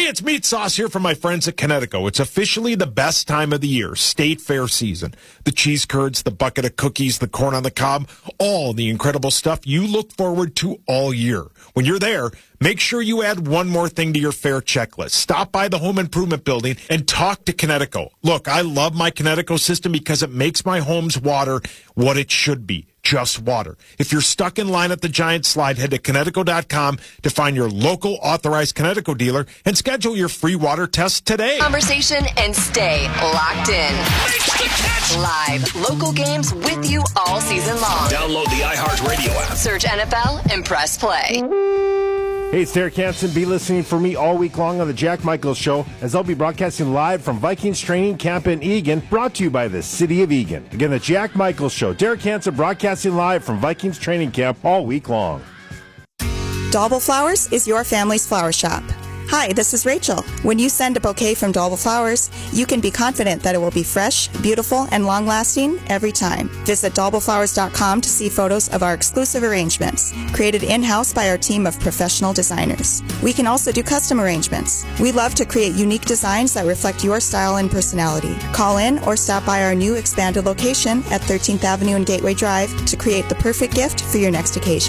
Hey, it's Meat Sauce here from my friends at Connecticut. It's officially the best time of the year, state fair season. The cheese curds, the bucket of cookies, the corn on the cob, all the incredible stuff you look forward to all year. When you're there, make sure you add one more thing to your fair checklist. Stop by the Home Improvement Building and talk to Connecticut. Look, I love my Connecticut system because it makes my home's water what it should be. Just water. If you're stuck in line at the Giant Slide, head to Connecticut.com to find your local authorized Connecticut dealer and schedule your free water test today. Conversation and stay locked in. Live local games with you all season long. Download the iHeartRadio app. Search NFL and press play. Hey, it's Derek Hansen. Be listening for me all week long on the Jack Michaels Show, as I'll be broadcasting live from Vikings Training Camp in Eagan, brought to you by the City of Eagan. Again, the Jack Michaels Show. Derek Hansen broadcasting live from Vikings Training Camp all week long. Dauble Flowers is your family's flower shop. Hi, this is Rachel. When you send a bouquet from Dauble Flowers, you can be confident that it will be fresh, beautiful, and long-lasting every time. Visit daubleflowers.com to see photos of our exclusive arrangements, created in-house by our team of professional designers. We can also do custom arrangements. We love to create unique designs that reflect your style and personality. Call in or stop by our new expanded location at 13th Avenue and Gateway Drive to create the perfect gift for your next occasion.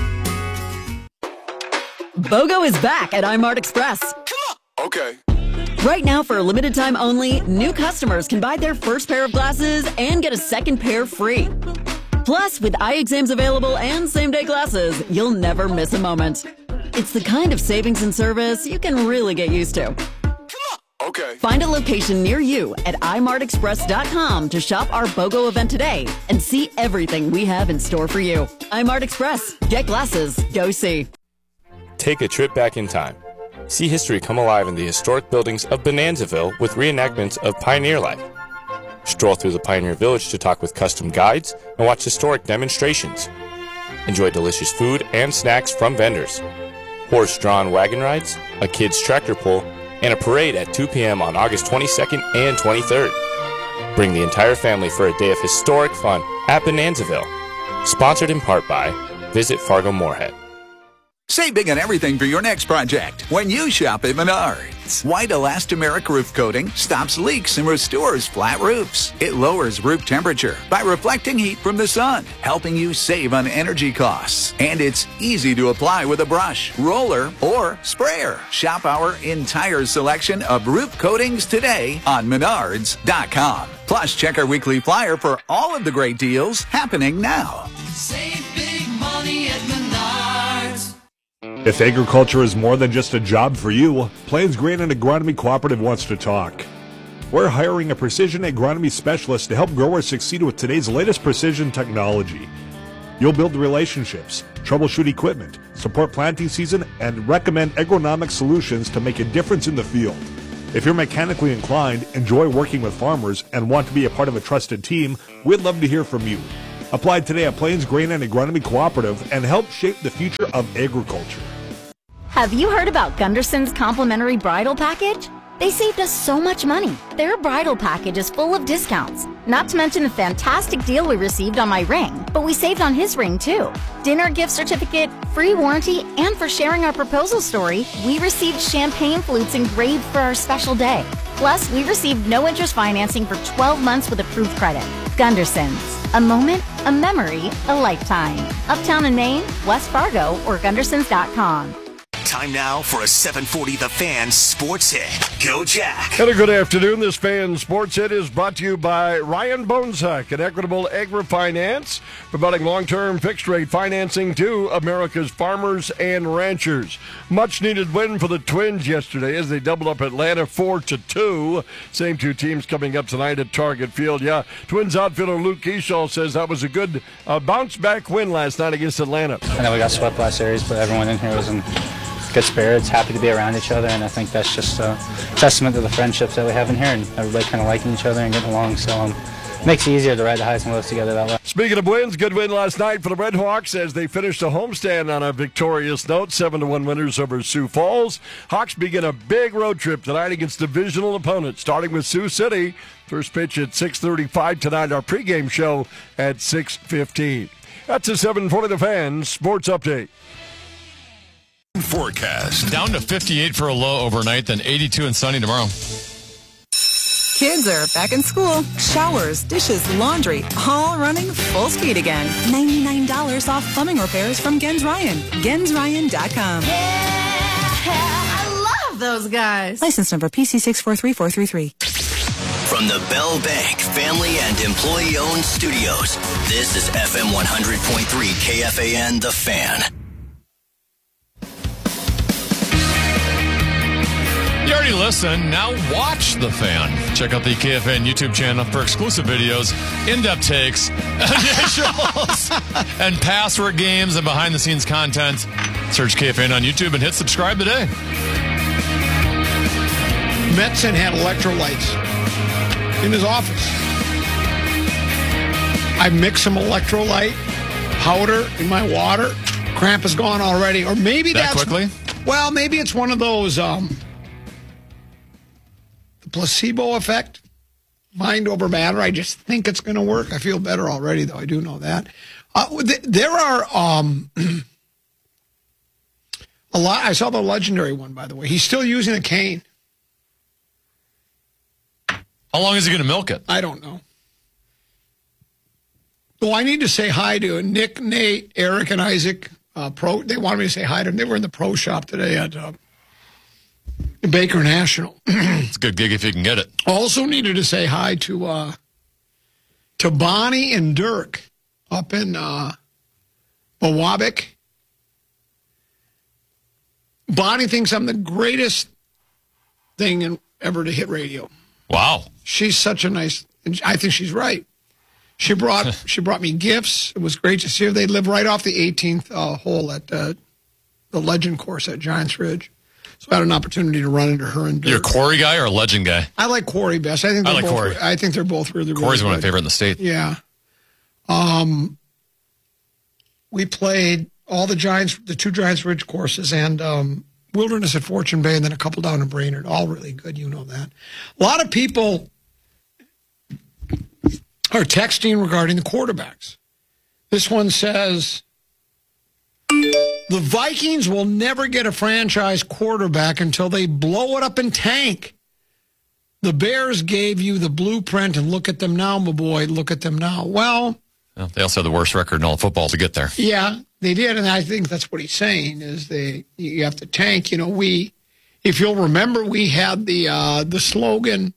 BOGO is back at iMart Express. Okay. Right now, for a limited time only, new customers can buy their first pair of glasses and get a second pair free. Plus, with eye exams available and same-day glasses, you'll never miss a moment. It's the kind of savings and service you can really get used to. Okay. Find a location near you at imartexpress.com to shop our BOGO event today and see everything we have in store for you. iMart Express. Get glasses. Go see. Take a trip back in time. See history come alive in the historic buildings of Bonanzaville with reenactments of pioneer life. Stroll through the Pioneer Village to talk with custom guides and watch historic demonstrations. Enjoy delicious food and snacks from vendors. Horse-drawn wagon rides, a kids' tractor pull, and a parade at 2 p.m. on August 22nd and 23rd. Bring the entire family for a day of historic fun at Bonanzaville. Sponsored in part by Visit Fargo Moorhead. Save big on everything for your next project when you shop at Menards. White elastomeric roof coating stops leaks and restores flat roofs. It lowers roof temperature by reflecting heat from the sun, helping you save on energy costs. And it's easy to apply with a brush, roller, or sprayer. Shop our entire selection of roof coatings today on Menards.com. Plus, check our weekly flyer for all of the great deals happening now. Save big money at Menards. If agriculture is more than just a job for you, Plains Grain and Agronomy Cooperative wants to talk. We're hiring a precision agronomy specialist to help growers succeed with today's latest precision technology. You'll build relationships, troubleshoot equipment, support planting season, and recommend agronomic solutions to make a difference in the field. If you're mechanically inclined, enjoy working with farmers, and want to be a part of a trusted team, we'd love to hear from you. Apply today at Plains Grain and Agronomy Cooperative and help shape the future of agriculture. Have you heard about Gunderson's complimentary bridal package? They saved us so much money. Their bridal package is full of discounts. Not to mention the fantastic deal we received on my ring, but we saved on his ring too. Dinner gift certificate, free warranty, and for sharing our proposal story, we received champagne flutes engraved for our special day. Plus, we received no interest financing for 12 months with approved credit. Gunderson's. A moment, a memory, a lifetime. Uptown in Maine, West Fargo, or Gundersons.com. Time now for a 740 The Fan Sports Hit. Go Jack. And a good afternoon. This Fan Sports Hit is brought to you by Ryan Bonesack at Equitable Agri-Finance, providing long-term fixed-rate financing to America's farmers and ranchers. Much-needed win for the Twins yesterday as they doubled up Atlanta 4-2. Same two teams coming up tonight at Target Field. Yeah, Twins outfielder Luke Keeshaw says that was a good bounce-back win last night against Atlanta. I know we got swept last series, but everyone in here was in good spirits, happy to be around each other, and I think that's just a testament to the friendships that we have in here and everybody kind of liking each other and getting along. So it makes it easier to ride the highs and lows together that way. Speaking of wins, good win last night for the Red Hawks as they finished a homestand on a victorious note, 7-1 winners over Sioux Falls. Hawks begin a big road trip tonight against divisional opponents, starting with Sioux City. First pitch at 6:35 tonight, our pregame show at 6:15. That's a 740 The Fan Sports Update. Forecast. Down to 58 for a low overnight, then 82 and sunny tomorrow. Kids are back in school. Showers, dishes, laundry, all running full speed again. $99 off plumbing repairs from Gens Ryan. GensRyan.com. I love those guys. License number PC643433. From the Bell Bank family and employee-owned studios, this is FM 100.3 KFAN The Fan. You already listened. Now watch The Fan. Check out the KFAN YouTube channel for exclusive videos, in-depth takes, initials, and password games and behind-the-scenes content. Search KFAN on YouTube and hit subscribe today. Metzen had electrolytes in his office. I mix some electrolyte powder in my water. Cramp is gone already. Or maybe that that's... quickly? Well, maybe it's one of those... placebo effect, mind over matter. I just think it's going to work. I feel better already, though. I do know that. There are a lot. I saw the legendary one, by the way. He's still using a cane. How long is he going to milk it? I don't know. Well, I need to say hi to Nick, Nate, Eric, and Isaac. They wanted me to say hi to them. They were in the pro shop today at Baker National. It's a good gig if you can get it. Also needed to say hi to Bonnie and Dirk up in Bawabik. Bonnie thinks I'm the greatest thing ever to hit radio. Wow. She's such a nice... I think she's right. She brought me gifts. It was great to see her. They live right off the 18th hole at the Legend course at Giants Ridge. So I had an opportunity to run into her and Dirk. You're a Quarry guy or a Legend guy? I like Quarry best. I like Quarry. I think they're both really, really Quarry's good. one of my favorite in the state. Yeah. We played all the two Giants Ridge courses and Wilderness at Fortune Bay and then a couple down in Brainerd. All really good. You know that. A lot of people are texting regarding the quarterbacks. This one says... The Vikings will never get a franchise quarterback until they blow it up and tank. The Bears gave you the blueprint, and look at them now, my boy. Look at them now. Well, they also have the worst record in all of football to get there. Yeah, they did, and I think that's what he's saying, is you have to tank. You know, if you'll remember, we had the slogan,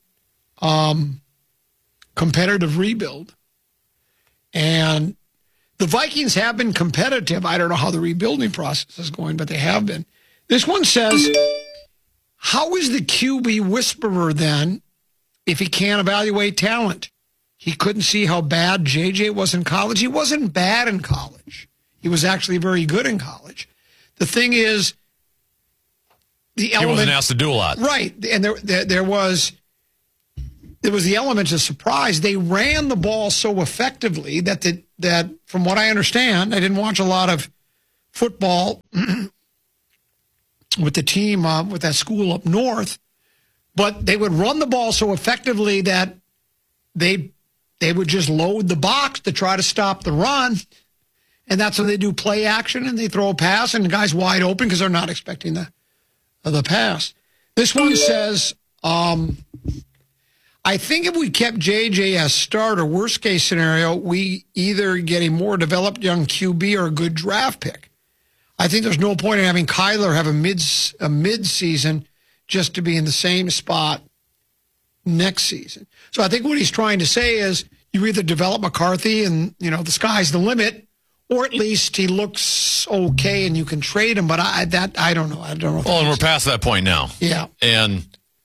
competitive rebuild. And the Vikings have been competitive. I don't know how the rebuilding process is going, but they have been. This one says, how is the QB whisperer then if he can't evaluate talent? He couldn't see how bad JJ was in college. He wasn't bad in college. He was actually very good in college. The thing is, he wasn't asked to do a lot. Right. And there was the element of surprise. They ran the ball so effectively that from what I understand, I didn't watch a lot of football with the team, with that school up north, but they would run the ball so effectively that they would just load the box to try to stop the run. And that's when they do play action and they throw a pass and the guy's wide open because they're not expecting the pass. This one says, I think if we kept JJ as starter, worst case scenario, we either get a more developed young QB or a good draft pick. I think there's no point in having Kyler have a mid-season just to be in the same spot next season. So I think what he's trying to say is you either develop McCarthy and, the sky's the limit, or at least he looks okay and you can trade him. But I don't know. I don't know. Well, and we're past that point now. Yeah. And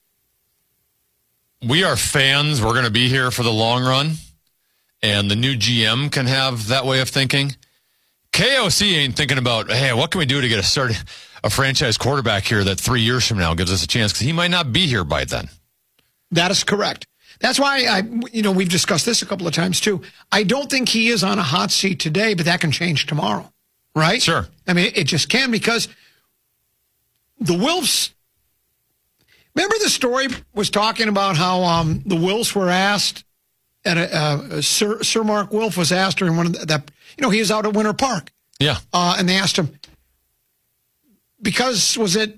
we are fans. We're going to be here for the long run. And the new GM can have that way of thinking. KOC ain't thinking about, hey, what can we do to get a franchise quarterback here that 3 years from now gives us a chance? Because he might not be here by then. That is correct. That's why we've discussed this a couple of times too. I don't think he is on a hot seat today, but that can change tomorrow, right? Sure. I mean, it just can, because the Wilfs. Remember the story was talking about how the Wilfs were asked at Sir Mark Wilf was asked during one of that. He was out at Winter Park. Yeah. And they asked him, because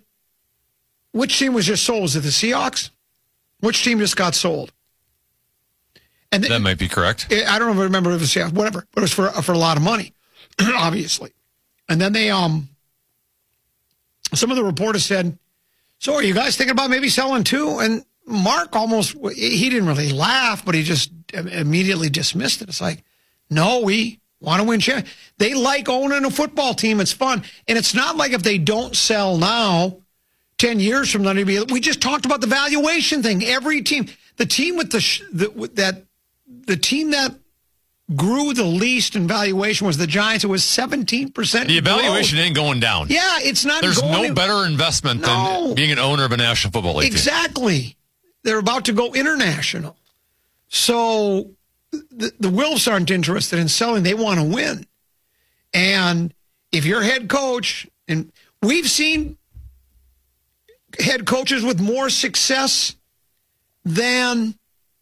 which team was just sold? Was it the Seahawks? Which team just got sold? And that might be correct. I don't remember if it was Seahawks, whatever, but it was for a lot of money, obviously. And then they, some of the reporters said, so are you guys thinking about maybe selling too? And Mark he didn't really laugh, but he just immediately dismissed it. It's like, no, we want to win championships. They like owning a football team. It's fun. And it's not like if they don't sell now, 10 years from now, we just talked about the valuation thing. Every team, the team with the team that grew the least in valuation was the Giants. It was 17%. The evaluation ain't going down. Yeah, it's not. There's no better investment than being an owner of a National Football League team. Exactly. They're about to go international. So the Wolves aren't interested in selling. They want to win. And if you're head coach, and we've seen head coaches with more success than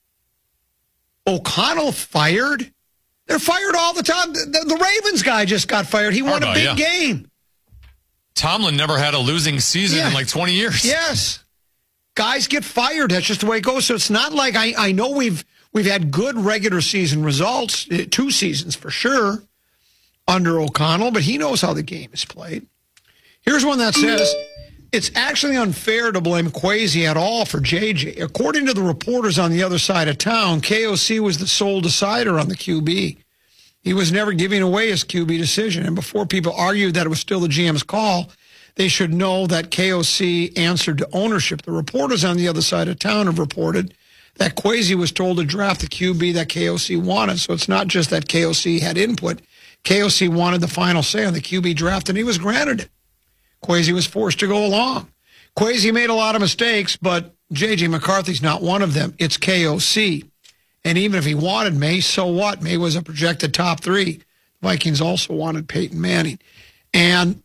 O'Connell fired. They're fired all the time. The Ravens guy just got fired. He won a big game. Tomlin never had a losing season in like 20 years. Yes. Guys get fired. That's just the way it goes. So it's not like I know we've had good regular season results, 2 seasons for sure, under O'Connell, but he knows how the game is played. Here's one that says, it's actually unfair to blame Kwesi at all for JJ. According to the reporters on the other side of town, KOC was the sole decider on the QB. He was never giving away his QB decision. And before people argued that it was still the GM's call, they should know that KOC answered to ownership. The reporters on the other side of town have reported that Kwesi was told to draft the QB that KOC wanted. So it's not just that KOC had input. KOC wanted the final say on the QB draft, and he was granted it. Kwesi was forced to go along. Kwesi made a lot of mistakes, but J.J. McCarthy's not one of them. It's KOC. And even if he wanted May, so what? May was a projected top 3. The Vikings also wanted Peyton Manning. And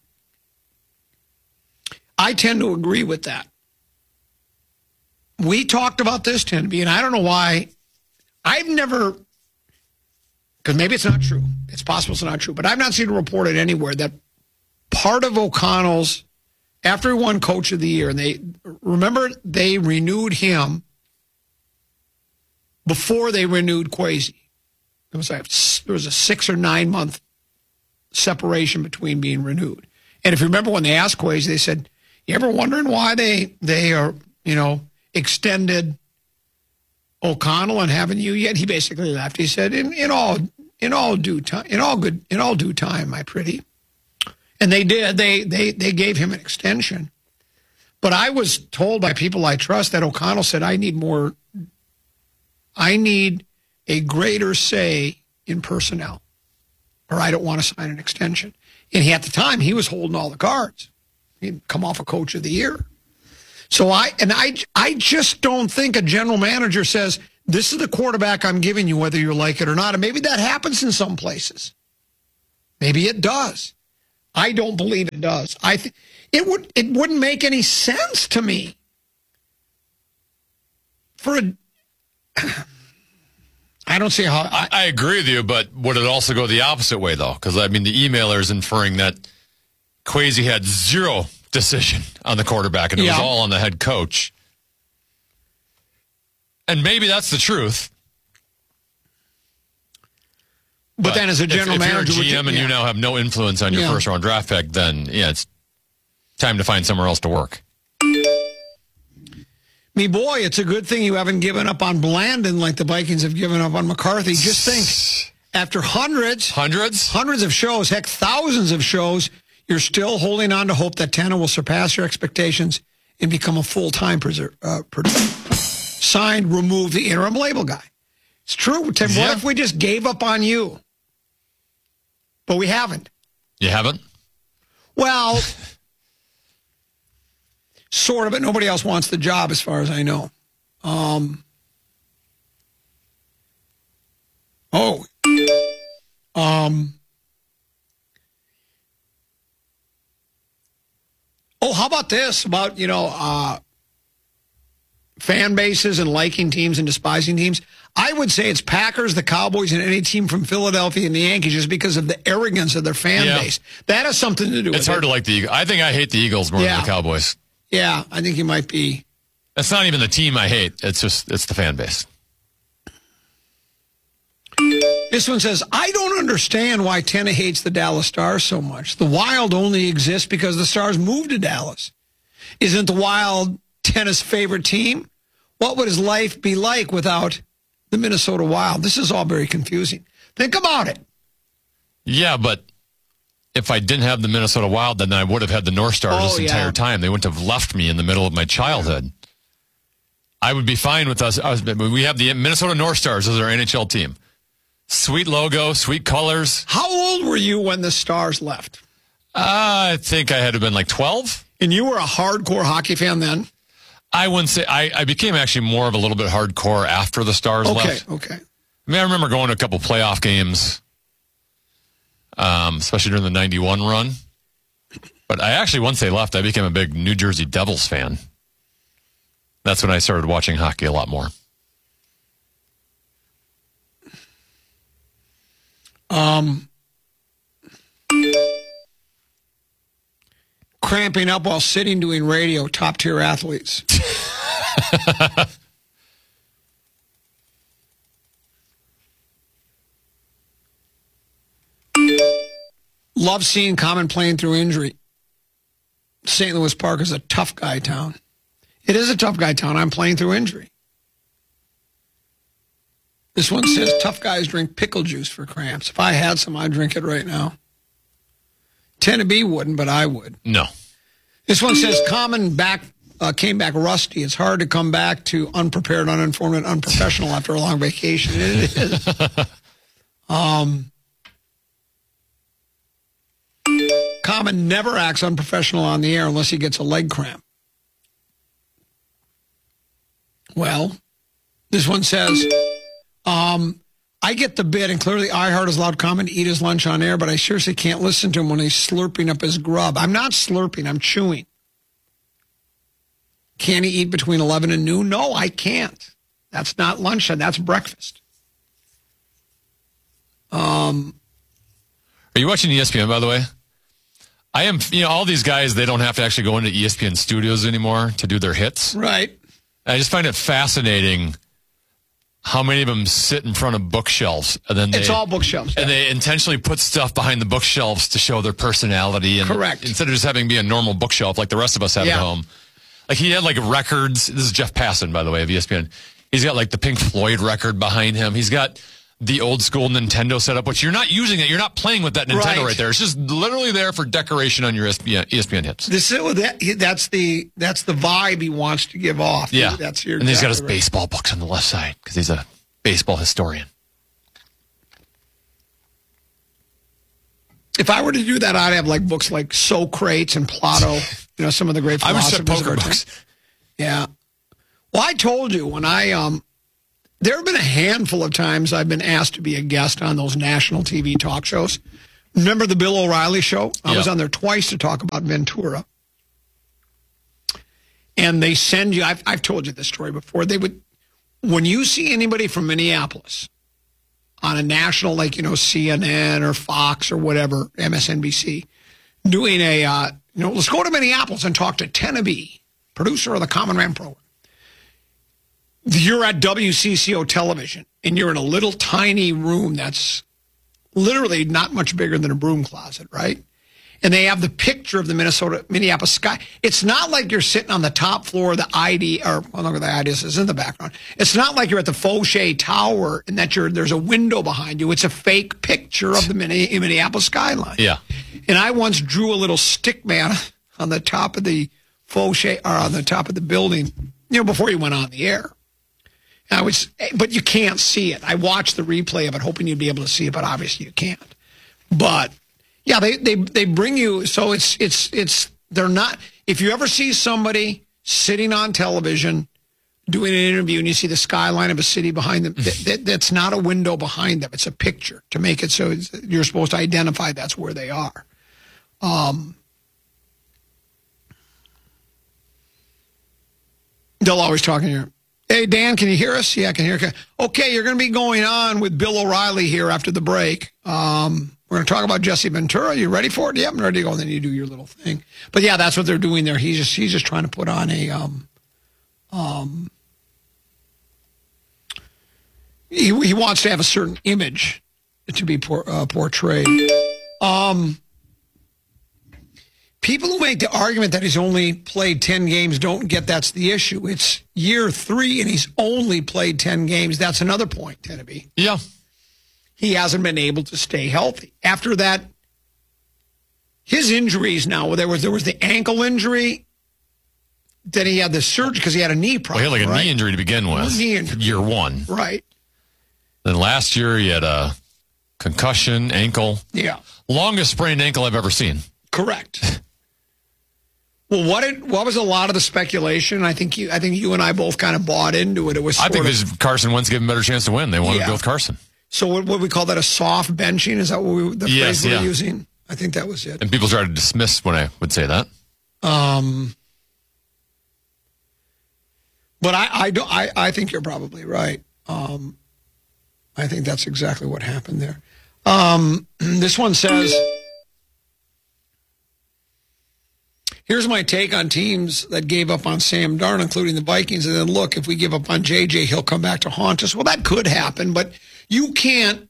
I tend to agree with that. We talked about this, Tenby, and I don't know why. I've never, because maybe it's not true. It's possible it's not true, but I've not seen it reported anywhere that part of O'Connell's, after he won Coach of the Year, and they renewed him before they renewed Kwesi. There was a 6 or 9 month separation between being renewed. And if you remember when they asked Kwesi, they said, "You ever wondering why they are extended O'Connell and haven't you yet?" He basically laughed. He said, "In all due time, my pretty." And they did. They gave him an extension. But I was told by people I trust that O'Connell said, I need a greater say in personnel, or I don't want to sign an extension. And at the time, he was holding all the cards. He'd come off a Coach of the Year. So I just don't think a general manager says, this is the quarterback I'm giving you, whether you like it or not. And maybe that happens in some places. Maybe it does. I don't believe it does. It wouldn't make any sense to me I don't see how. I agree with you, but would it also go the opposite way, though? Because, I mean, the emailer is inferring that Kwesi had zero decision on the quarterback, and it was all on the head coach. And maybe that's the truth. But then as a general manager... If you're a GM and you now have no influence on your first-round draft pick, then, it's time to find somewhere else to work. Me boy, it's a good thing you haven't given up on Blandon like the Vikings have given up on McCarthy. Just think, after hundreds of shows, heck, thousands of shows, you're still holding on to hope that Tanner will surpass your expectations and become a full-time signed, remove the interim label guy. It's true, Tim. What if we just gave up on you? But we haven't. You haven't? Well, sort of, but nobody else wants the job as far as I know. How about this? About, fan bases and liking teams and despising teams, I would say it's Packers, the Cowboys, and any team from Philadelphia and the Yankees just because of the arrogance of their fan base. That has something to do with it. It's hard to like the Eagles. I think I hate the Eagles more than the Cowboys. Yeah, I think you might be. It's not even the team I hate. It's the fan base. This one says, I don't understand why Tenna hates the Dallas Stars so much. The Wild only exists because the Stars moved to Dallas. Isn't the Wild Tenna's favorite team? What would his life be like without the Minnesota Wild? This is all very confusing. Think about it. Yeah, but if I didn't have the Minnesota Wild, then I would have had the North Stars this entire time. They wouldn't have left me in the middle of my childhood. I would be fine with us. We have the Minnesota North Stars as our NHL team. Sweet logo, sweet colors. How old were you when the Stars left? I think I had to have been like 12. And you were a hardcore hockey fan then? I wouldn't say. I became actually more of a little bit hardcore after the Stars left. Okay. I mean, I remember going to a couple playoff games, especially during the 91 run. But I actually, once they left, I became a big New Jersey Devils fan. That's when I started watching hockey a lot more. Cramping up while sitting doing radio, top-tier athletes. Love seeing Common playing through injury. St. Louis Park is a tough guy town. It is a tough guy town. I'm playing through injury. This one says, tough guys drink pickle juice for cramps. If I had some, I'd drink it right now. Tennessee wouldn't, but I would. No. This one says, Common came back rusty. It's hard to come back to unprepared, uninformed, and unprofessional after a long vacation. It is. Common never acts unprofessional on the air unless he gets a leg cramp. Well, this one says, I get the bit, and clearly iHeart has allowed Common to eat his lunch on air, but I seriously can't listen to him when he's slurping up his grub. I'm not slurping, I'm chewing. Can he eat between 11 and noon? No, I can't. That's not lunch, that's breakfast. Are you watching ESPN, by the way? I am, all these guys, they don't have to actually go into ESPN studios anymore to do their hits. Right. I just find it fascinating how many of them sit in front of bookshelves. And then it's all bookshelves. And they intentionally put stuff behind the bookshelves to show their personality. And correct. Instead of just having be a normal bookshelf like the rest of us have at home. Like he had like records. This is Jeff Passan, by the way, of ESPN. He's got like the Pink Floyd record behind him. He's got the old school Nintendo setup, which you're not using it. You're not playing with that Nintendo right there. It's just literally there for decoration on your ESPN hits. That's the vibe he wants to give off. Yeah. That's and he's got his baseball books on the left side because he's a baseball historian. If I were to do that, I'd have like books like Socrates and Plato, some of the great philosophers. I would set poker books. Yeah. Well, I told you when there have been a handful of times I've been asked to be a guest on those national TV talk shows. Remember the Bill O'Reilly show? I was on there twice to talk about Ventura. And they send you, I've told you this story before, when you see anybody from Minneapolis on a national, like, CNN or Fox or whatever, MSNBC, doing let's go to Minneapolis and talk to Tenneby, producer of the Common Man program. You're at WCCO television, and you're in a little tiny room that's literally not much bigger than a broom closet, right? And they have the picture of the Minneapolis sky. It's not like you're sitting on the top floor of the the IDS is in the background. It's not like you're at the Fauché Tower and that there's a window behind you. It's a fake picture of the Minneapolis skyline. Yeah. And I once drew a little stick man on the top of the Fauché, or on the top of the building, before you went on the air. But you can't see it. I watched the replay of it, hoping you'd be able to see it, but obviously you can't. But yeah, they bring you. So they're not. If you ever see somebody sitting on television doing an interview and you see the skyline of a city behind them, that's not a window behind them. It's a picture to make it so you're supposed to identify that's where they are. They'll always talk in here. Hey, Dan, can you hear us? Yeah, I can hear you. Okay, you're going to be going on with Bill O'Reilly here after the break. We're going to talk about Jesse Ventura. You ready for it? Yeah, I'm ready to go. And then you do your little thing. But yeah, that's what they're doing there. He's just trying to put on a he wants to have a certain image to be portrayed. People who make the argument that he's only played 10 games don't get that's the issue. It's year 3 and he's only played 10 games. That's another point, Tenneby. Yeah. He hasn't been able to stay healthy. After that, his injuries now, there was the ankle injury, then he had the surgery because he had a knee problem. Well, he had like a knee injury to begin with. Knee injury. Year 1. Right. Then last year he had a concussion, ankle. Yeah. Longest sprained ankle I've ever seen. Correct. Well, what was a lot of the speculation? I think you and I both kind of bought into it. It was. I think Carson Wentz gave him a better chance to win. They wanted to go with Carson. So what we call that, a soft benching? Is that what the phrase we're using? I think that was it. And people started to dismiss when I would say that. But I think you're probably right. I think that's exactly what happened there. This one says, here's my take on teams that gave up on Sam Darnold, including the Vikings. And then look, if we give up on JJ, he'll come back to haunt us. Well, that could happen, but you can't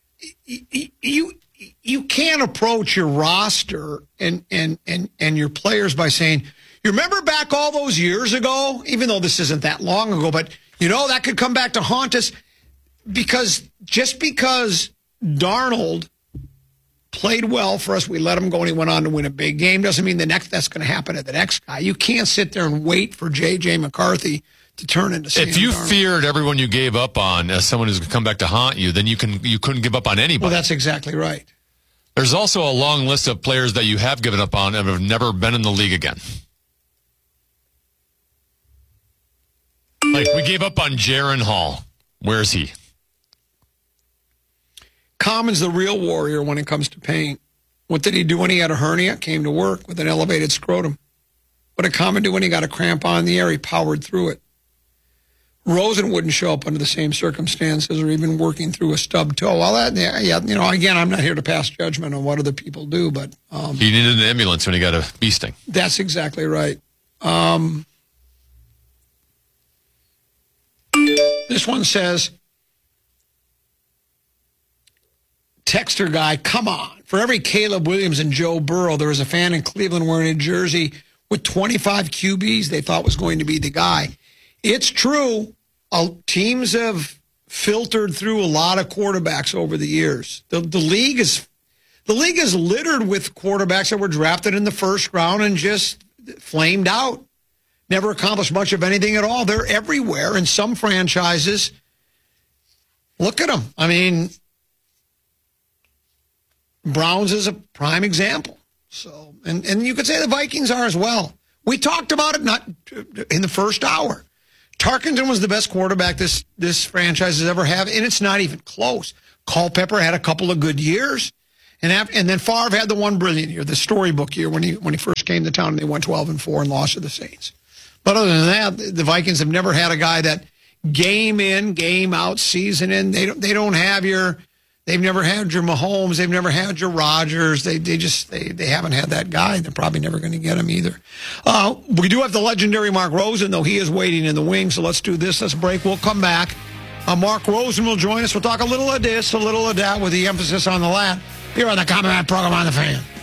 approach your roster and your players by saying, you remember back all those years ago, even though this isn't that long ago, but that could come back to haunt us. Because just because Darnold played well for us, we let him go and he went on to win a big game, doesn't mean that's going to happen to the next guy. You can't sit there and wait for J.J. McCarthy to turn into Sam If you Darnold. feared everyone you gave up on as someone who's going to come back to haunt you, then you couldn't give up on anybody. Well, that's exactly right. There's also a long list of players that you have given up on and have never been in the league again. Like, we gave up on Jaron Hall. Where is he? Common's the real warrior when it comes to pain. What did he do when he had a hernia? Came to work with an elevated scrotum. What did Common do when he got a cramp on the air? He powered through it. Rosen wouldn't show up under the same circumstances or even working through a stubbed toe. Well, again, I'm not here to pass judgment on what other people do, but... he needed an ambulance when he got a bee sting. That's exactly right. This one says... Texter guy, come on. For every Caleb Williams and Joe Burrow, there was a fan in Cleveland wearing a jersey with 25 QBs they thought was going to be the guy. It's true. Teams have filtered through a lot of quarterbacks over the years. The league is littered with quarterbacks that were drafted in the first round and just flamed out. Never accomplished much of anything at all. They're everywhere. And some franchises, look at them. I mean... Browns is a prime example. So, and you could say the Vikings are as well. We talked about it not in the first hour. Tarkenton was the best quarterback this franchise has ever had, and it's not even close. Culpepper had a couple of good years, and then Favre had the one brilliant year, the storybook year when he first came to town and they went 12-4 and lost to the Saints. But other than that, the Vikings have never had a guy that game in, game out, season in. They don't have your. They've never had your Mahomes. They've never had your Rodgers. They haven't had that guy. They're probably never going to get him either. We do have the legendary Mark Rosen, though. He is waiting in the wings. So let's do this. Let's break. We'll come back. Mark Rosen will join us. We'll talk a little of this, a little of that, with the emphasis on the lat here on the Common Man program on the Fan.